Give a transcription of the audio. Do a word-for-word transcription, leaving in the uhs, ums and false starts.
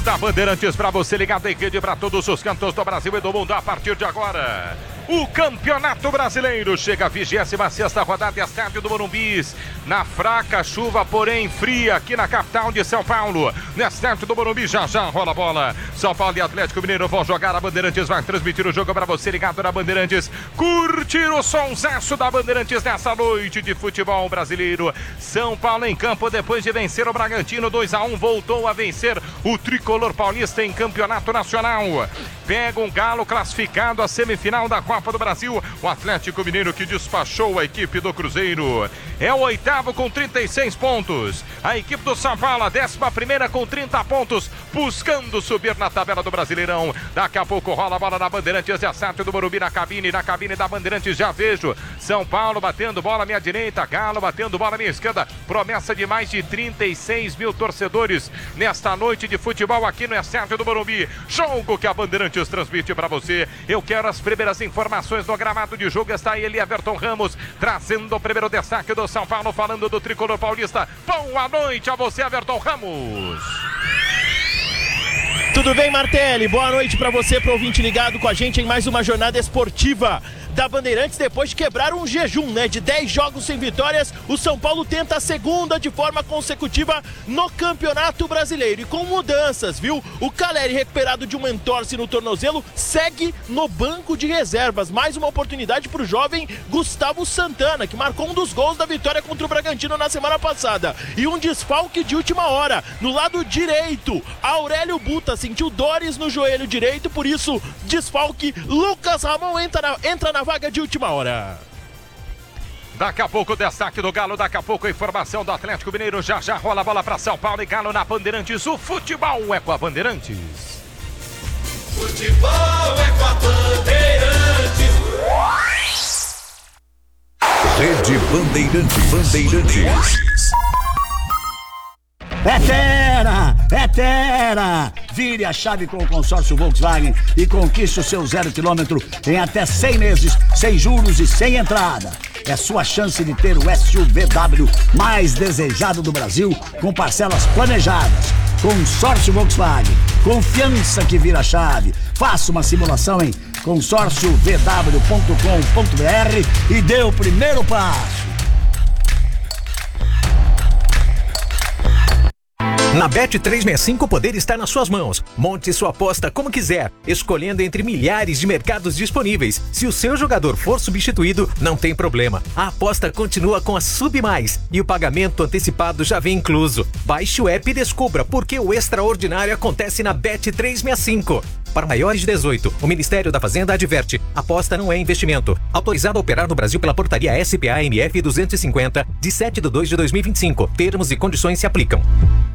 da Bandeirantes para você ligado em rede para todos os cantos do Brasil e do mundo a partir de agora. O Campeonato Brasileiro chega à vigésima sexta rodada, estádio do Morumbi. Na fraca chuva, porém fria, aqui na capital de São Paulo. No estádio do Morumbi, já já rola a bola. São Paulo e Atlético Mineiro vão jogar. A Bandeirantes vai transmitir o jogo para você ligado na Bandeirantes. Curtir o sonsaço da Bandeirantes nessa noite de futebol brasileiro. São Paulo em campo depois de vencer o Bragantino dois a um. Voltou a vencer o tricolor paulista em campeonato nacional. Pega um Galo classificado à semifinal da Copa do Brasil, o Atlético Mineiro que despachou a equipe do Cruzeiro. É o oitavo com trinta e seis pontos. A equipe do São Paulo, a décima primeira com trinta pontos, buscando subir na tabela do Brasileirão. Daqui a pouco rola a bola na Bandeirantes, é Sátio do Morumbi na cabine, na cabine da Bandeirantes já vejo. São Paulo batendo bola à minha direita, Galo batendo bola à minha esquerda. Promessa de mais de trinta e seis mil torcedores nesta noite de futebol aqui no Sátio do Morumbi. Jogo que a Bandeirantes transmite para você. Eu quero as primeiras informações no gramado de jogo. Está ele, Everton Ramos, trazendo o primeiro destaque do São Paulo, falando do tricolor paulista. Boa noite a você, Everton Ramos. Tudo bem, Martelli? Boa noite para você, pro ouvinte ligado com a gente em mais uma jornada esportiva da Bandeirantes, depois de quebrar um jejum, né, de dez jogos sem vitórias. O São Paulo tenta a segunda de forma consecutiva no Campeonato Brasileiro e com mudanças, viu? O Caleri, recuperado de uma entorse no tornozelo, segue no banco de reservas. Mais uma oportunidade para o jovem Gustavo Santana, que marcou um dos gols da vitória contra o Bragantino na semana passada. E um desfalque de última hora no lado direito. Aurélio Buta sentiu dores no joelho direito, por isso desfalque. Lucas Ramon entra na, entra na vaga de última hora. Daqui a pouco o destaque do Galo, daqui a pouco a informação do Atlético Mineiro. Já já rola a bola para São Paulo e Galo na Bandeirantes. O futebol é com a Bandeirantes. Futebol é com a Bandeirantes. Rede Bandeirantes. Bandeirantes. É Terra! É Terra! Vire a chave com o consórcio Volkswagen e conquiste o seu zero quilômetro em até cem meses, sem juros e sem entrada. É sua chance de ter o S U V W mais desejado do Brasil, com parcelas planejadas. Consórcio Volkswagen. Confiança que vira chave. Faça uma simulação em consórcio v w ponto com ponto b r e dê o primeiro passo. Na Bet trezentos e sessenta e cinco o poder está nas suas mãos. Monte sua aposta como quiser, escolhendo entre milhares de mercados disponíveis. Se o seu jogador for substituído, não tem problema. A aposta continua com a Sub Mais e o pagamento antecipado já vem incluso. Baixe o app e descubra por que o extraordinário acontece na Bet trezentos e sessenta e cinco. Para maiores de dezoito, o Ministério da Fazenda adverte: aposta não é investimento. Autorizado a operar no Brasil pela portaria S P A M F duzentos e cinquenta, de sete de dois de dois mil e vinte e cinco. Termos e condições se aplicam.